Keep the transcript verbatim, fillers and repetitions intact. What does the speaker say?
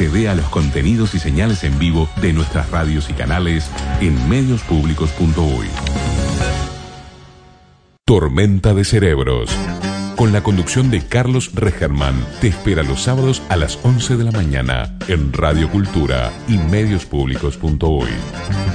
Accede a los contenidos y señales en vivo de nuestras radios y canales en medios públicos punto uy. Tormenta de Cerebros, con la conducción de Carlos Regerman, te espera los sábados a las once de la mañana en Radio Cultura y medios públicos punto uy.